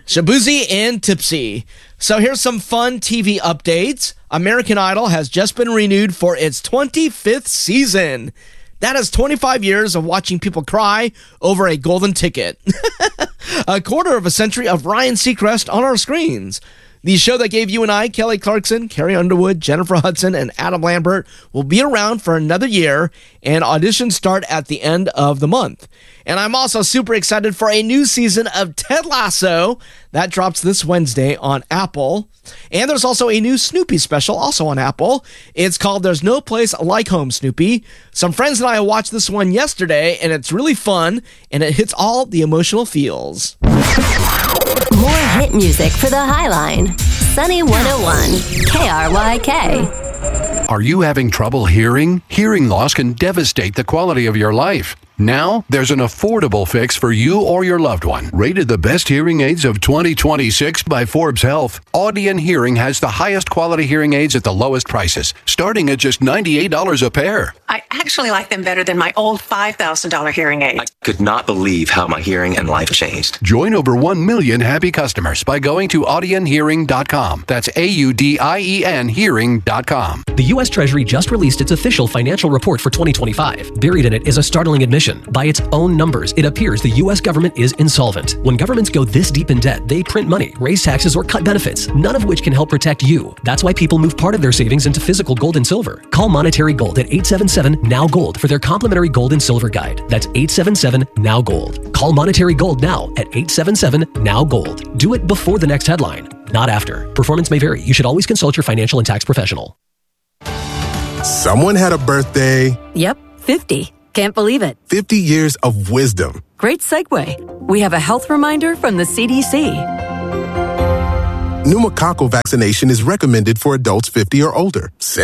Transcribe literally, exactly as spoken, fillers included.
Shabuzi and Tipsy. So here's some fun T V updates. American Idol has just been renewed for its twenty-fifth season. That is twenty-five years of watching people cry over a golden ticket. A quarter of a century of Ryan Seacrest on our screens. The show that gave you and I, Kelly Clarkson, Carrie Underwood, Jennifer Hudson, and Adam Lambert, will be around for another year, and auditions start at the end of the month. And I'm also super excited for a new season of Ted Lasso. That drops this Wednesday on Apple. And there's also a new Snoopy special, also on Apple. It's called There's No Place Like Home, Snoopy. Some friends and I watched this one yesterday, and it's really fun, and it hits all the emotional feels. More hit music for the Highline. Sunny one oh one, K R Y K. Are you having trouble hearing? Hearing loss can devastate the quality of your life. Now, there's an affordable fix for you or your loved one. Rated the best hearing aids of twenty twenty-six by Forbes Health, Audion Hearing has the highest quality hearing aids at the lowest prices, starting at just ninety-eight dollars a pair. I actually like them better than my old five thousand dollars hearing aid. I could not believe how my hearing and life changed. Join over one million happy customers by going to audion hearing dot com. That's A U D I E N hearing dot com. The U S Treasury just released its official financial report for twenty twenty-five. Buried in it is a startling admission. By its own numbers, it appears the U S government is insolvent. When governments go this deep in debt, they print money, raise taxes, or cut benefits, none of which can help protect you. That's why people move part of their savings into physical gold and silver. Call Monetary Gold at eight seven seven, N O W Gold for their complimentary gold and silver guide. That's eight seven seven, N O W Gold. Call Monetary Gold now at eight seven seven, N O W Gold. Do it before the next headline, not after. Performance may vary. You should always consult your financial and tax professional. Someone had a birthday. Yep, fifty. Can't believe it. fifty years of wisdom. Great segue. We have a health reminder from the C D C. Pneumococcal vaccination is recommended for adults fifty or older.